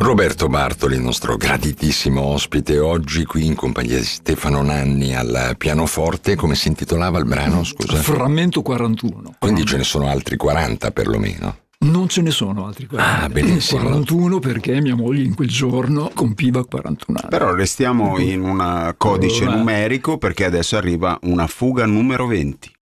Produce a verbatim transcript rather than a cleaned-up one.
Roberto Bartoli, il nostro graditissimo ospite oggi qui in compagnia di Stefano Nanni al pianoforte. Come si intitolava il brano, scusa? Frammento quarantuno. Quindi ce ne sono altri quaranta perlomeno? Non ce ne sono altri quaranta. Ah, benissimo. quarantuno perché mia moglie in quel giorno compiva quarantuno anni. Però restiamo in un codice numerico, perché adesso arriva una fuga numero venti.